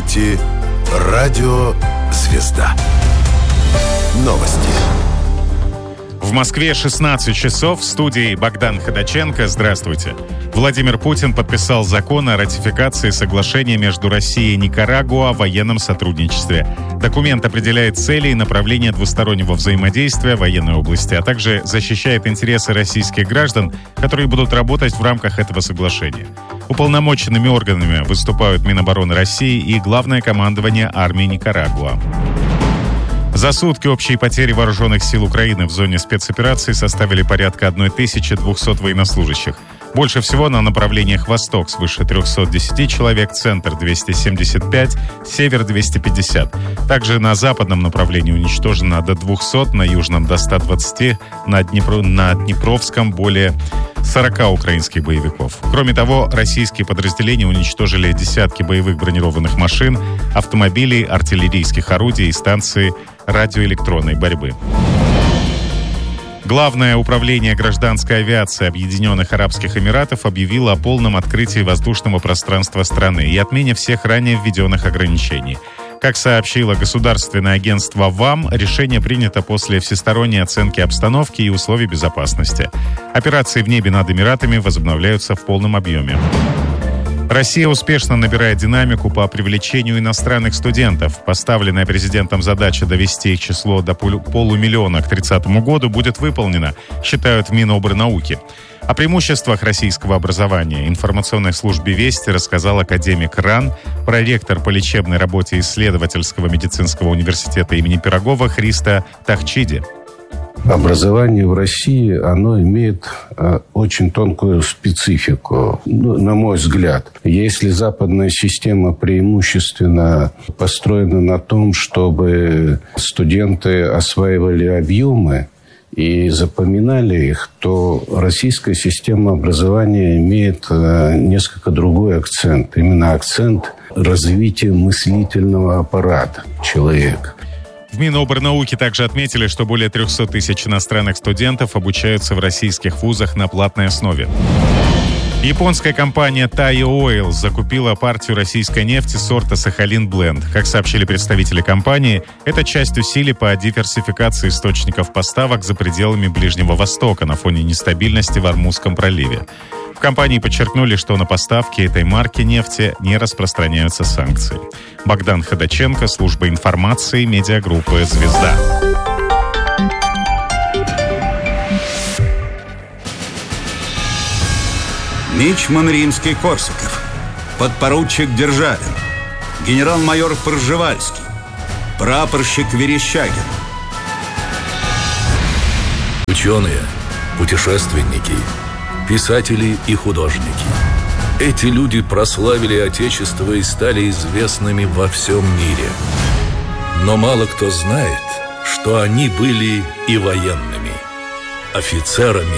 слушаете «Радио Звезда». Новости. В Москве 16 часов. В студии Богдан Ходаченко. Здравствуйте. Владимир Путин подписал закон о ратификации соглашения между Россией и Никарагуа о военном сотрудничестве. Документ определяет цели и направления двустороннего взаимодействия в военной области, а также защищает интересы российских граждан, которые будут работать в рамках этого соглашения. Уполномоченными органами выступают Минобороны России и Главное командование армии Никарагуа. За сутки общие потери вооруженных сил Украины в зоне спецоперации составили порядка 1200 военнослужащих. Больше всего на направлениях восток свыше 310 человек, центр 275, север 250. Также на западном направлении уничтожено до 200, на южном до 120, на Днепровском более 40 украинских боевиков. Кроме того, российские подразделения уничтожили десятки боевых бронированных машин, автомобилей, артиллерийских орудий и станций радиоэлектронной борьбы. Главное управление гражданской авиации Объединенных Арабских Эмиратов объявило о полном открытии воздушного пространства страны и отмене всех ранее введенных ограничений. Как сообщило государственное агентство ВАМ, решение принято после всесторонней оценки обстановки и условий безопасности. Операции в небе над Эмиратами возобновляются в полном объеме. Россия успешно набирает динамику по привлечению иностранных студентов. Поставленная президентом задача довести их число до полумиллиона к 2030 году будет выполнена, считают в Минобрнауки. О преимуществах российского образования информационной службе «Вести» рассказал академик РАН, проректор по лечебной работе исследовательского медицинского университета имени Пирогова Христа Тахчиди. Образование в России, оно имеет очень тонкую специфику, на мой взгляд. Если западная система преимущественно построена на том, чтобы студенты осваивали объемы и запоминали их, то российская система образования имеет несколько другой акцент. Именно акцент развития мыслительного аппарата человека. В Минобрнауки также отметили, что более 300 тысяч иностранных студентов обучаются в российских вузах на платной основе. Японская компания Taiyo Oil закупила партию российской нефти сорта Сахалин Бленд. Как сообщили представители компании, это часть усилий по диверсификации источников поставок за пределами Ближнего Востока на фоне нестабильности в Ормузском проливе. В компании подчеркнули, что на поставки этой марки нефти не распространяются санкции. Богдан Ходаченко, служба информации, медиагруппы «Звезда». Мичман Римский-Корсаков, подпоручик Державин, генерал-майор Пржевальский, прапорщик Верещагин. Ученые, путешественники, писатели и художники. Эти люди прославили Отечество и стали известными во всем мире. Но мало кто знает, что они были и военными, офицерами